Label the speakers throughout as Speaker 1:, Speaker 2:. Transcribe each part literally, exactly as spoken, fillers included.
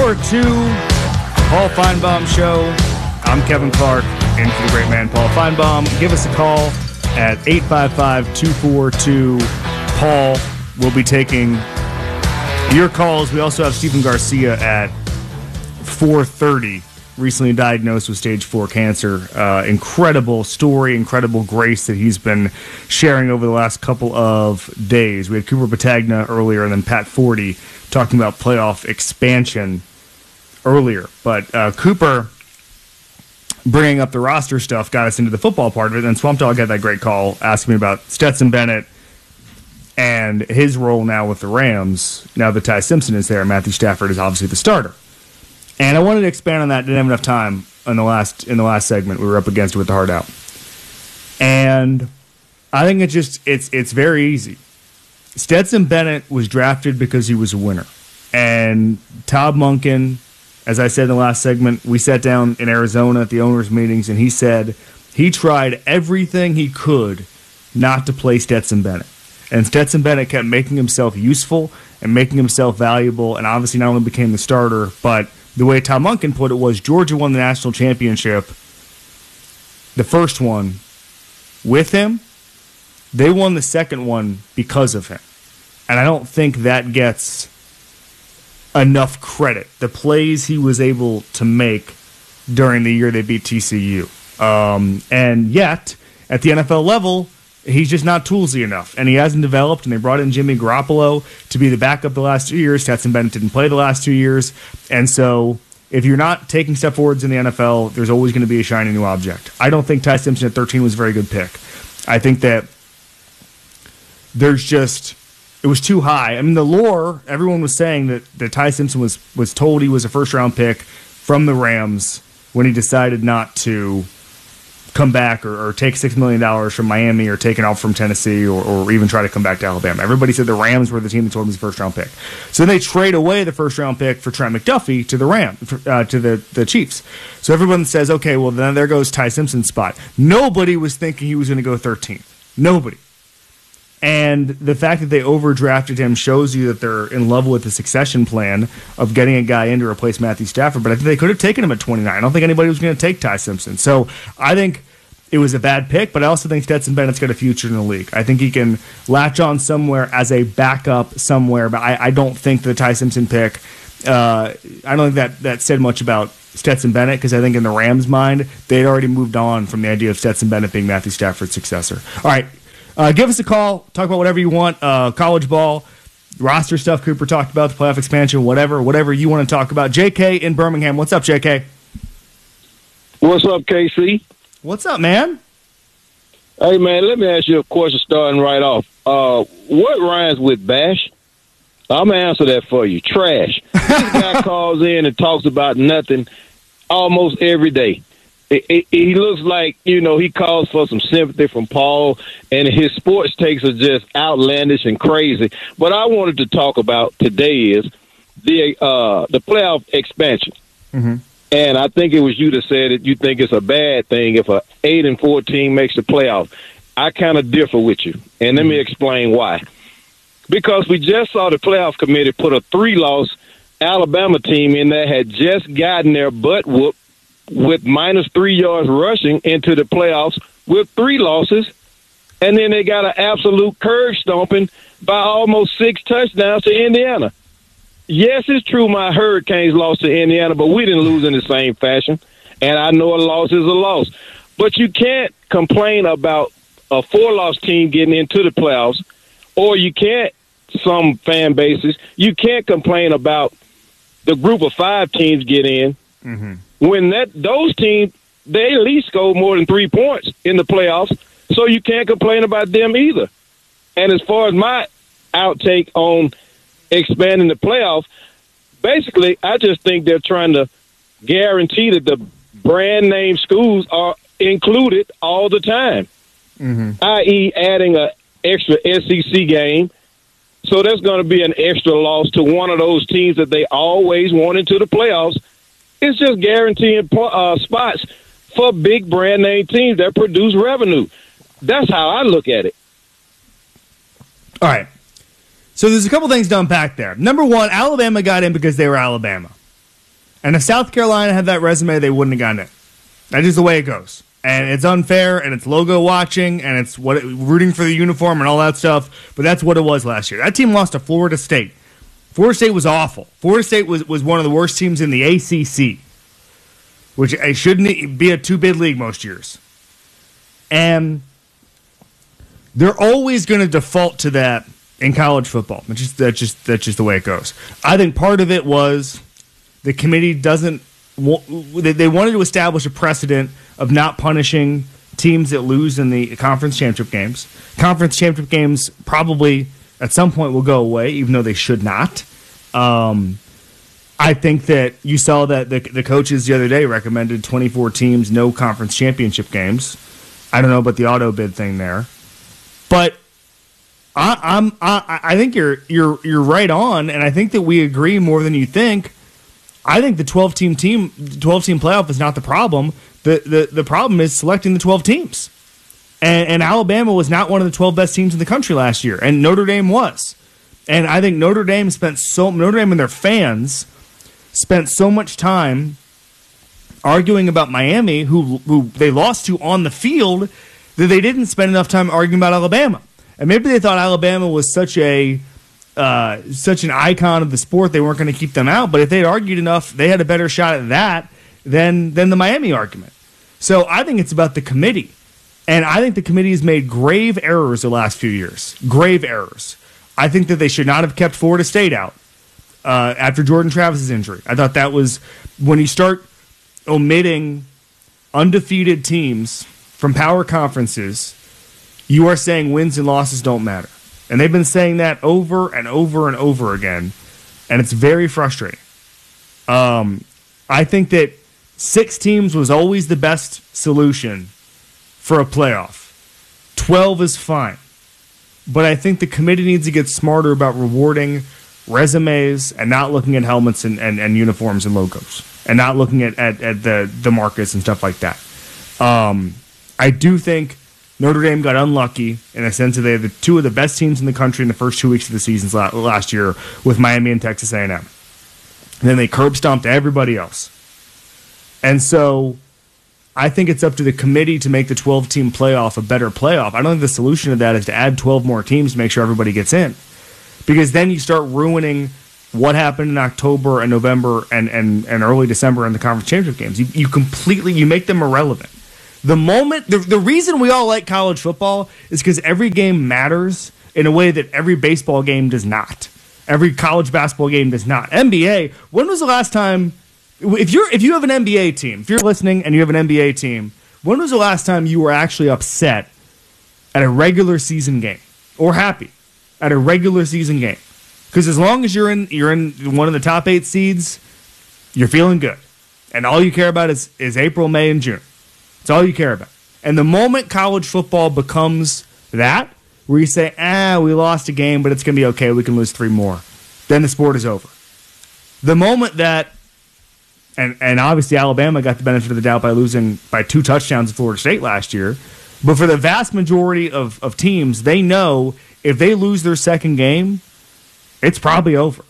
Speaker 1: Hour two, Paul Feinbaum Show. I'm Kevin Clark, in for the great man, Paul Feinbaum. Give us a call at eight five five, two four two, Paul. We'll be taking your calls. We also have Stephen Garcia at four thirty, recently diagnosed with stage four cancer. Uh, incredible story, incredible grace that he's been sharing over the last couple of days. We had Cooper Patagna earlier and then Pat Forty talking about playoff expansion earlier. But uh, Cooper bringing up the roster stuff got us into the football part of it. And Swamp Dog had that great call asking me about Stetson Bennett and his role now with the Rams. Now that Ty Simpson is there, Matthew Stafford is obviously the starter. And I wanted to expand on that. Didn't have enough time in the last in the last segment. We were up against it with the heart out. And I think it's just it's it's very easy. Stetson Bennett was drafted because he was a winner. And Todd Monken, as I said in the last segment, we sat down in Arizona at the owners' meetings, and he said he tried everything he could not to play Stetson Bennett. And Stetson Bennett kept making himself useful and making himself valuable, and obviously not only became the starter, but the way Tom Monken put it was Georgia won the national championship, the first one, with him. They won the second one because of him. And I don't think that gets enough credit. The plays he was able to make during the year they beat T C U. Um, and yet, at the N F L level, he's just not toolsy enough. And he hasn't developed, and they brought in Jimmy Garoppolo to be the backup the last two years. Stetson Bennett didn't play the last two years. And so if you're not taking step forwards in the N F L, there's always going to be a shiny new object. I don't think Ty Simpson at thirteen was a very good pick. I think that there's just, it was too high. I mean, the lore, everyone was saying that, that Ty Simpson was, was told he was a first-round pick from the Rams when he decided not to come back or, or take six million dollars from Miami or take it off from Tennessee or, or even try to come back to Alabama. Everybody said the Rams were the team that told him he's a first-round pick. So then they trade away the first-round pick for Trent McDuffie to the Rams, uh, to the, the Chiefs. So everyone says, okay, well, then there goes Ty Simpson's spot. Nobody was thinking he was going to go thirteenth. Nobody. And the fact that they overdrafted him shows you that they're in love with the succession plan of getting a guy in to replace Matthew Stafford. But I think they could have taken him at twenty-nine. I don't think anybody was going to take Ty Simpson. So I think it was a bad pick, but I also think Stetson Bennett's got a future in the league. I think he can latch on somewhere as a backup somewhere, but I, I don't think the Ty Simpson pick, uh, I don't think that, that said much about Stetson Bennett, because I think in the Rams' mind, they'd already moved on from the idea of Stetson Bennett being Matthew Stafford's successor. All right. Uh, give us a call. Talk about whatever you want. Uh, college ball, roster stuff Cooper talked about, the playoff expansion, whatever, whatever you want to talk about. J K in Birmingham. What's up, J K?
Speaker 2: What's up, K C?
Speaker 1: What's up, man?
Speaker 2: Hey, man, let me ask you a question starting right off. Uh, what rhymes with bash? I'm going to answer that for you. Trash. This guy calls in and talks about nothing almost every day. It, it, he looks like, you know, he calls for some sympathy from Paul, and his sports takes are just outlandish and crazy. What I wanted to talk about today is the uh, the playoff expansion. Mm-hmm. And I think it was you that said that you think it's a bad thing if a eight and four team makes the playoff. I kind of differ with you, and let me explain why. Because we just saw the playoff committee put a three-loss Alabama team in that had just gotten their butt whooped with minus three yards rushing into the playoffs with three losses, and then they got an absolute curve stomping by almost six touchdowns to Indiana. Yes, it's true my Hurricanes lost to Indiana, but we didn't lose in the same fashion, and I know a loss is a loss. But you can't complain about a four-loss team getting into the playoffs, or you can't, some fan bases, you can't complain about the group of five teams get in. Mm-hmm. When that those teams, they at least scored more than three points in the playoffs, so you can't complain about them either. And as far as my outtake on expanding the playoffs, basically, I just think they're trying to guarantee that the brand name schools are included all the time, mm-hmm. that is adding an extra S E C game. So there's going to be an extra loss to one of those teams that they always want into the playoffs. It's just guaranteeing uh, spots for big brand name teams that produce revenue. That's how I look at it.
Speaker 1: All right. So there's a couple things to unpack there. Number one, Alabama got in because they were Alabama. And if South Carolina had that resume, they wouldn't have gotten it. That's just the way it goes. And it's unfair, and it's logo watching, and it's what it, rooting for the uniform and all that stuff. But that's what it was last year. That team lost to Florida State. Florida State was awful. Florida State was, was one of the worst teams in the A C C, which it shouldn't be a two-bid league most years. And they're always going to default to that in college football. It's just, that's, just, that's just the way it goes. I think part of it was the committee doesn't they wanted to establish a precedent of not punishing teams that lose in the conference championship games. Conference championship games probably at some point will go away, even though they should not. Um, I think that you saw that the, the coaches the other day recommended twenty-four teams, no conference championship games. I don't know about the auto bid thing there, but I, I'm I, I think you're you're you're right on, and I think that we agree more than you think. I think the twelve-team team, twelve-team playoff is not the problem. The, the the problem is selecting the twelve teams. And, and Alabama was not one of the twelve best teams in the country last year, and Notre Dame was. And I think Notre Dame spent so Notre Dame and their fans spent so much time arguing about Miami, who who they lost to on the field, that they didn't spend enough time arguing about Alabama. And maybe they thought Alabama was such a Uh, such an icon of the sport, they weren't going to keep them out. But if they'd argued enough, they had a better shot at that than than the Miami argument. So I think it's about the committee. And I think the committee has made grave errors the last few years. Grave errors. I think that they should not have kept Florida State out uh, after Jordan Travis's injury. I thought that was, when you start omitting undefeated teams from power conferences, you are saying wins and losses don't matter. And they've been saying that over and over and over again, and it's very frustrating. Um, I think that six teams was always the best solution for a playoff. Twelve is fine. But I think the committee needs to get smarter about rewarding resumes and not looking at helmets and, and, and uniforms and logos, and not looking at, at, at the, the markets and stuff like that. Um, I do think Notre Dame got unlucky in a sense that they had the two of the best teams in the country in the first two weeks of the season last year with Miami and Texas A and M. And then they curb stomped everybody else. And so I think it's up to the committee to make the twelve-team playoff a better playoff. I don't think the solution to that is to add twelve more teams to make sure everybody gets in. Because then you start ruining what happened in October and November and, and, and early December in the conference championship games. You, you completely, you make them irrelevant. The moment, the, the reason we all like college football is because every game matters in a way that every baseball game does not. Every college basketball game does not. N B A, when was the last time, if you're if you have an N B A team, if you're listening and you have an N B A team, when was the last time you were actually upset at a regular season game or happy at a regular season game? Because as long as you're in you're in one of the top eight seeds, you're feeling good, and all you care about is is April, May, and June. That's all you care about. And the moment college football becomes that, where you say, ah, we lost a game, but it's going to be okay, we can lose three more, then the sport is over. The moment that, and, and obviously Alabama got the benefit of the doubt by losing by two touchdowns to Florida State last year, but for the vast majority of, of teams, they know if they lose their second game, it's probably over.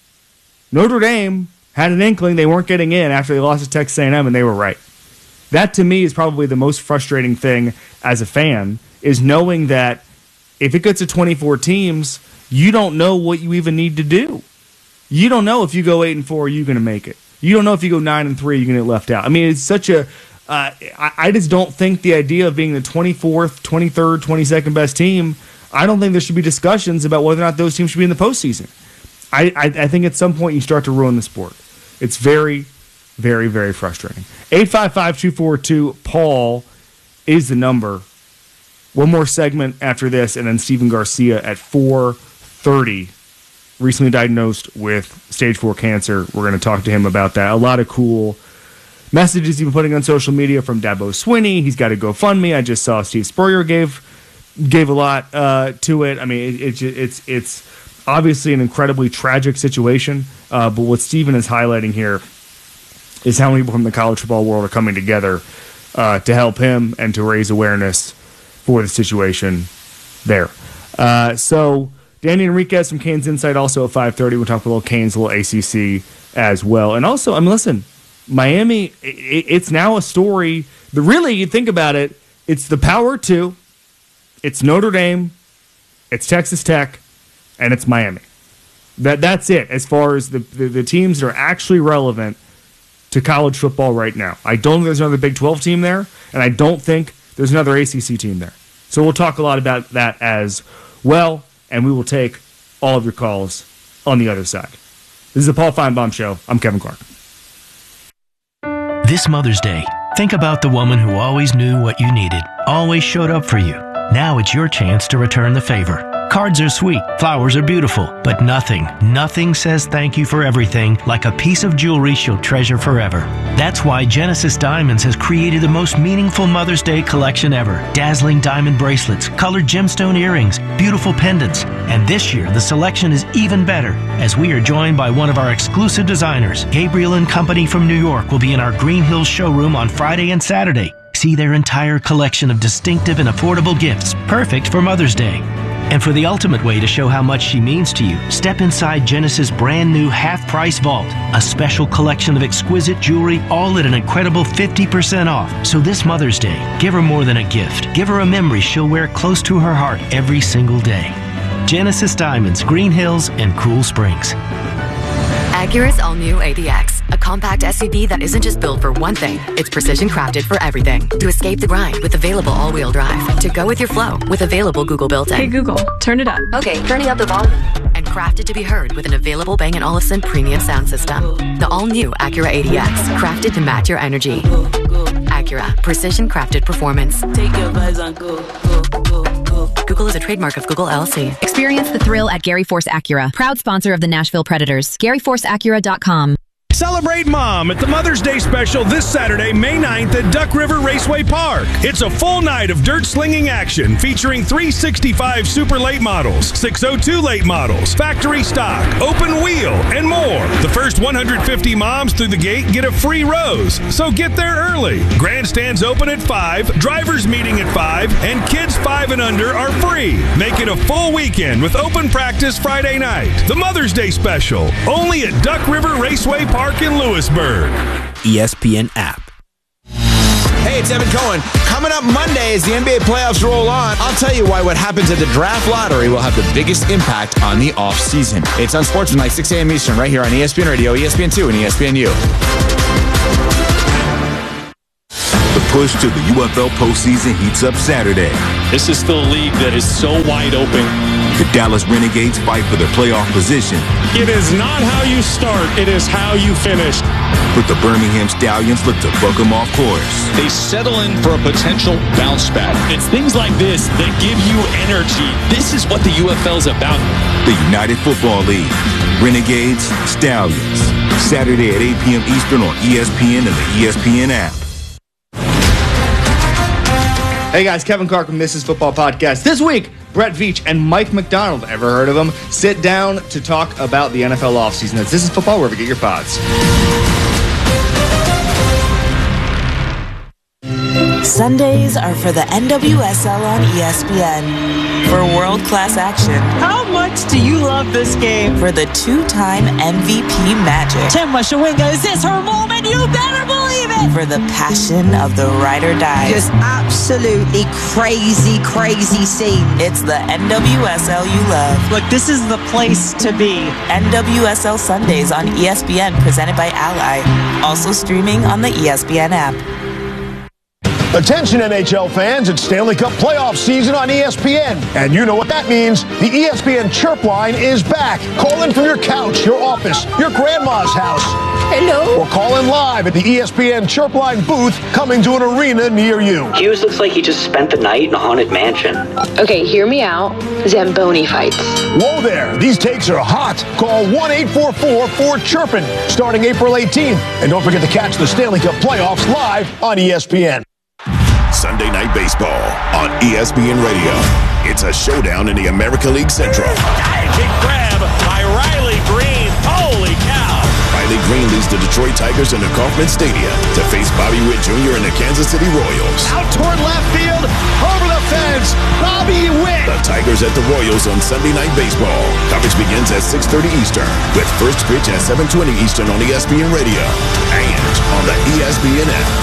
Speaker 1: Notre Dame had an inkling they weren't getting in after they lost to Texas A and M, and they were right. That, to me, is probably the most frustrating thing as a fan, is knowing that if it gets to twenty-four teams, you don't know what you even need to do. You don't know if you go eight and four, are you going to make it? You don't know if you go nine and three, you're going to get left out. I mean, it's such a. Uh, I, I just don't think the idea of being the twenty-fourth, twenty-third, twenty-second best team. I don't think there should be discussions about whether or not those teams should be in the postseason. I, I, I think at some point you start to ruin the sport. It's very. Very, very frustrating. eight five five, two four two, Paul is the number. One more segment after this, and then Stephen Garcia at four thirty, recently diagnosed with stage four cancer. We're going to talk to him about that. A lot of cool messages he's been putting on social media from Dabo Swinney. He's got a GoFundMe. I just saw Steve Spurrier gave gave a lot uh, to it. I mean, it, it, it's it's obviously an incredibly tragic situation, uh, but what Stephen is highlighting here is how many people from the college football world are coming together uh, to help him and to raise awareness for the situation there. Uh, so, Danny Enriquez from Canes Insight also at five thirty. We'll talk a little Canes, a little A C C as well. And also, I mean, listen, Miami, it, it's now a story. The really, you think about it, it's the Power Two, it's Notre Dame, it's Texas Tech, and it's Miami. That that's it as far as the, the, the teams that are actually relevant to college football right now. I don't think there's another Big twelve team there, and I don't think there's another A C C team there. So we'll talk a lot about that as well, and we will take all of your calls on the other side. This is the Paul Feinbaum Show. I'm Kevin Clark.
Speaker 3: This Mother's Day, think about the woman who always knew what you needed, always showed up for you. Now it's your chance to return the favor. Cards are sweet, flowers are beautiful, but nothing, nothing says thank you for everything like a piece of jewelry she'll treasure forever. That's why Genesis Diamonds has created the most meaningful Mother's Day collection ever. Dazzling diamond bracelets, colored gemstone earrings, beautiful pendants. And this year, the selection is even better as we are joined by one of our exclusive designers. Gabriel and Company from New York will be in our Green Hills showroom on Friday and Saturday. See their entire collection of distinctive and affordable gifts, perfect for Mother's Day. And for the ultimate way to show how much she means to you, step inside Genesis' brand new half-price vault, a special collection of exquisite jewelry, all at an incredible fifty percent off. So this Mother's Day, give her more than a gift. Give her a memory she'll wear close to her heart every single day. Genesis Diamonds, Green Hills, and Cool Springs.
Speaker 4: Acura's all-new A D X, a compact S U V that isn't just built for one thing, it's precision-crafted for everything. To escape the grind with available all-wheel drive. To go with your flow with available Google built-in.
Speaker 5: Hey Google, turn it up.
Speaker 4: Okay, turning up the volume. And crafted to be heard with an available Bang and Olufsen premium sound system. The all-new Acura A D X, crafted to match your energy. Acura, precision-crafted performance.
Speaker 6: Take your vibes on go, go, go, go.
Speaker 4: Google is a trademark of Google L L C.
Speaker 7: Experience the thrill at Gary Force Acura, proud sponsor of the Nashville Predators. Gary Force Acura dot com.
Speaker 8: Celebrate Mom at the Mother's Day special this Saturday, May ninth at Duck River Raceway Park. It's a full night of dirt slinging action featuring three sixty-five Super Late models, six oh two Late models, factory stock, open wheel, and more. The first one hundred fifty moms through the gate get a free rose, so get there early. Grandstands open at five, drivers meeting at five, and kids five and under are free. Make it a full weekend with open practice Friday night. The Mother's Day special, only at Duck River Raceway Park in Lewisburg.
Speaker 9: E S P N app. Hey, it's Evan Cohen. Coming up Monday as the N B A playoffs roll on, I'll tell you why what happens at the draft lottery will have the biggest impact on the offseason. It's on Sports Tonight, six a.m. Eastern, right here on E S P N Radio, E S P N two, and E S P N U.
Speaker 10: The push to the U F L postseason heats up Saturday.
Speaker 11: This is still a league that is so wide open.
Speaker 10: The Dallas Renegades fight for their playoff position.
Speaker 11: It is not how you start, it is how you finish.
Speaker 10: But the Birmingham Stallions look to buck them off course.
Speaker 11: They settle in for a potential bounce back. It's things like this that give you energy. This is what the U F L is about.
Speaker 10: The United Football League. Renegades, Stallions. Saturday at eight p.m. Eastern on E S P N and the E S P N app.
Speaker 1: Hey guys, Kevin Clark from This Is Football Podcast. This week, Brett Veach and Mike McDonald, ever heard of them, sit down to talk about the N F L offseason. That's This Is Football, wherever you get your pods.
Speaker 12: Sundays are for the N W S L on E S P N. For world-class action.
Speaker 13: How much do you love this game?
Speaker 12: For the two-time M V P magic.
Speaker 13: Tim Washawinga, is this her moment? You better believe it!
Speaker 12: For the passion of the ride or die.
Speaker 13: Just absolutely crazy, crazy scene.
Speaker 12: It's the N W S L you love.
Speaker 13: Look, this is the place to be.
Speaker 12: N W S L Sundays on E S P N, presented by Ally. Also streaming on the E S P N app.
Speaker 14: Attention N H L fans, it's Stanley Cup playoff season on E S P N. And you know what that means. The E S P N Chirp line is back. Call in from your couch, your office, your grandma's house.
Speaker 15: Hello.
Speaker 14: Or call in live at the E S P N Chirp line booth coming to an arena near you.
Speaker 16: Hughes looks like he just spent the night in a haunted mansion.
Speaker 15: Okay, hear me out. Zamboni fights.
Speaker 14: Whoa there. These takes are hot. Call one eight four four four chirpin starting April eighteenth. And don't forget to catch the Stanley Cup playoffs live on E S P N.
Speaker 17: Sunday Night Baseball on E S P N Radio. It's a showdown in the American League Central.
Speaker 18: Big grab by Riley Green. Holy cow.
Speaker 17: Riley Green leads the Detroit Tigers into Kauffman Stadium to face Bobby Witt Junior and the Kansas City Royals.
Speaker 5: Out toward left field, over the fence, Bobby Witt.
Speaker 17: The Tigers at the Royals on Sunday Night Baseball. Coverage begins at six thirty Eastern, with first pitch at seven twenty Eastern on E S P N Radio and on the E S P N app.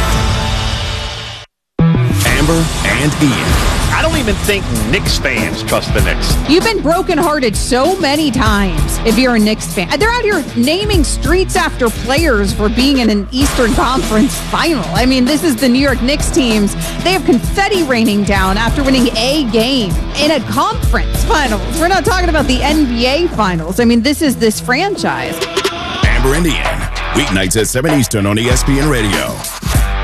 Speaker 17: Amber and Ian.
Speaker 5: I don't even think Knicks fans trust the Knicks.
Speaker 18: You've been brokenhearted so many times if you're a Knicks fan. They're out here naming streets after players for being in an Eastern Conference final. I mean, this is the New York Knicks teams. They have confetti raining down after winning a game in a conference finals. We're not talking about the N B A finals. I mean, this is this franchise.
Speaker 17: Amber and Ian. Weeknights at seven Eastern on E S P N Radio.